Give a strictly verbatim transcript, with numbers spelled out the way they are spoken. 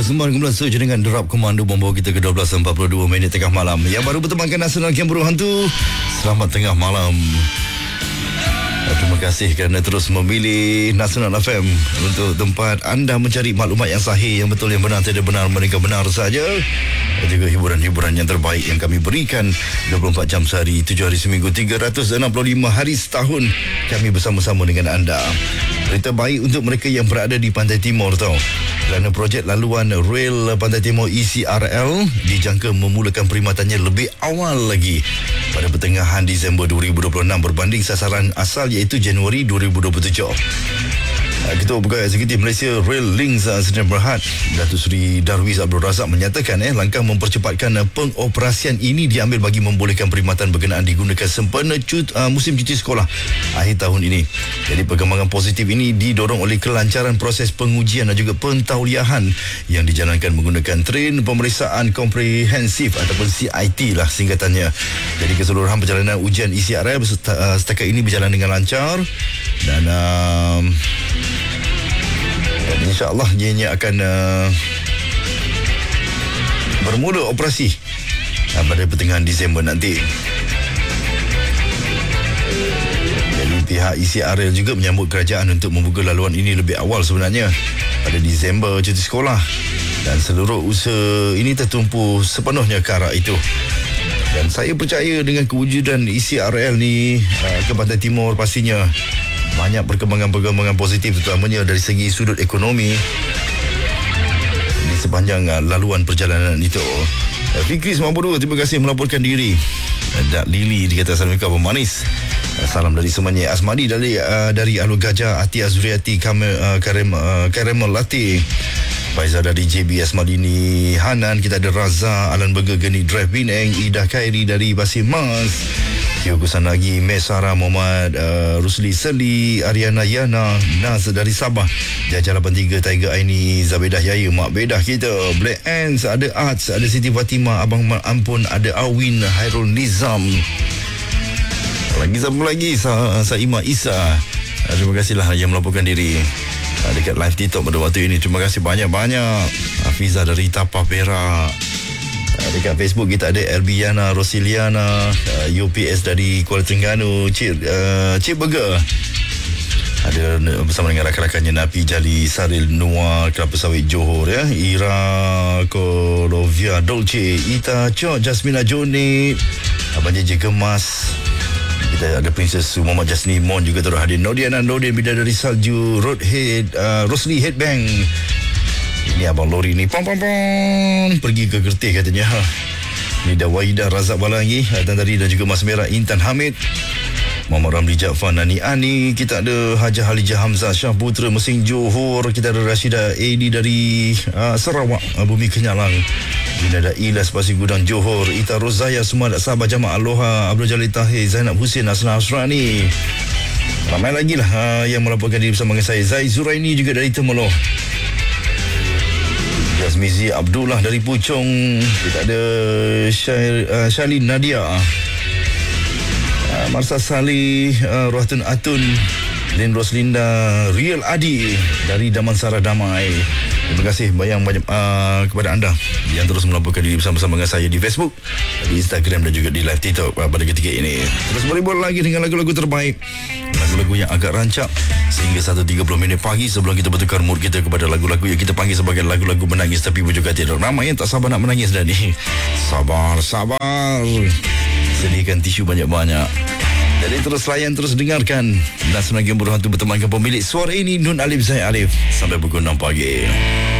Persembahan kumpulan Search dengan derap komando membawa kita ke dua belas empat puluh dua minit tengah malam. Yang baru bertemankan Nasional Camp Burung Hantu, selamat tengah malam. Terima kasih kerana terus memilih Nasional F M untuk tempat anda mencari maklumat yang sahih, yang betul, yang benar, tidak benar, mereka benar saja. Dan juga hiburan-hiburan yang terbaik yang kami berikan dua puluh empat jam sehari, tujuh hari seminggu, tiga ratus enam puluh lima hari setahun. Kami bersama-sama dengan anda. Berita baik untuk mereka yang berada di Pantai Timur tau. Kerana projek laluan Rail Pantai Timur E C R L dijangka memulakan perkhidmatannya lebih awal lagi pada pertengahan Disember dua ribu dua puluh enam berbanding sasaran asal iaitu Januari dua ribu dua puluh tujuh. Ketua Pegawai Eksekutif Malaysia Rail Links Sdn Bhd Datuk Seri Darwish Abdul Razak menyatakan eh langkah mempercepatkan pengoperasian ini diambil bagi membolehkan perkhidmatan berkenaan digunakan sempena cut, uh, musim cuti sekolah akhir tahun ini. Jadi perkembangan positif ini didorong oleh kelancaran proses pengujian dan juga pentauliahan yang dijalankan menggunakan train pemeriksaan komprehensif ataupun C I T lah singkatannya. Jadi keseluruhan perjalanan ujian E C R L setakat ini berjalan dengan lancar dan uh, dan insya-Allah ianya akan uh, bermula operasi uh, pada pertengahan Disember nanti. Jadi pihak E C R L juga menyambut kerajaan untuk membuka laluan ini lebih awal sebenarnya pada Disember cuti sekolah, dan seluruh usaha ini tertumpu sepenuhnya ke arah itu. Dan saya percaya dengan kewujudan E C R L ni uh, ke Pantai Timur pastinya banyak perkembangan-perkembangan positif, terutamanya dari segi sudut ekonomi di sepanjang uh, laluan perjalanan itu. Uh, Fikri sembilan puluh dua, terima kasih melaporkan diri. Uh, Dak Lili dikata Assalamualaikum Abang Manis. Uh, salam dari semuanya. Asmadi dari uh, dari Alur Gajah, Ati Azriati, Kamel uh, Karem uh, Karemel Latif. Faizal dari J B Asmadini, Hanan, kita ada Raza, Alan Burger, Geni Drive Penang, Ida Khairi dari Pasir Mas, Tio Kusanagi, Mesara Muhammad, uh, Rusli Seli, Ariana Yana, Naz dari Sabah, Jajah lapan tiga, Tiger Aini, Zabedah Yaya, Mak Bedah kita, Black Ants, ada Arts, ada Siti Fatimah, Abang Mak Ampun, ada Awin, Hairul Nizam, lagi siapa lagi, Sa Saima Isa. Terima kasihlah yang melaporkan diri dekat live TikTok pada waktu ini. Terima kasih banyak-banyak. Hafiza dari Tapah Perak. Dekat Facebook kita ada Elbiana Rosiliana, U P S dari Kuala Terengganu, Cik uh, Cik Burger. Ada bersama dengan rakan-rakannya Napi Jali, Saril Noah, Kelapa Sawit Johor ya. Ira Kolovia Dolce, Ita Chok, Jasmina Joni, Abang J J Gemas. Kita ada Princess Muhammad Jasni Mon juga terus hadir. Nodiana Nodin Bidadari Salju, Roadhead, uh, Rosli Headbang. Ini Abang Lori ni pam pam pam pergi ke Kertih katanya. Ni dah Waidah Razak Balangi, Tan Tari dan juga Mas Merah Intan Hamid, Muhammad Ramli Jaafar, Nani Ani. Kita ada Hajah Halijah Hamzah Syah Putra Mesing Johor. Kita ada Rashida A D dari uh, Sarawak, uh, Bumi Kenyalang. Kita ada Ilas Pasir Gudang Johor, Ita Rozaya Semua Sabah Jamaah Aloha, Abdul Jalil Tahir, Zainab Hussein, Aslan Asrani. Ramai lagi lah uh, yang melaporkan diri bersama dengan saya. Zai Zuraini juga dari Temeloh, Jazmizi Abdullah dari Puchong. Kita ada Syair, uh, Shalin Nadia, uh, Marsa Salih, uh, Ruhatun Atun, Lin Roslinda, Riel Adi dari Damansara Damai. Terima kasih banyak-banyak uh, kepada anda yang terus melaporkan diri bersama-sama dengan saya di Facebook, di Instagram dan juga di live TikTok uh, pada ketika ini. Terus berlibur lagi dengan lagu-lagu terbaik, lagu-lagu yang agak rancak sehingga satu tiga puluh minit pagi sebelum kita bertukar mood kita kepada lagu-lagu yang kita panggil sebagai lagu-lagu menangis tapi juga tidak ramai yang tak sabar nak menangis dah ni. Sabar, sabar. Sediakan tisu banyak-banyak. Jadi terus layan, terus dengarkan Nasional Camp Burung Hantu bertemankan pemilik suara ini, Nun Alif Zaid Alif, sampai pukul enam pagi.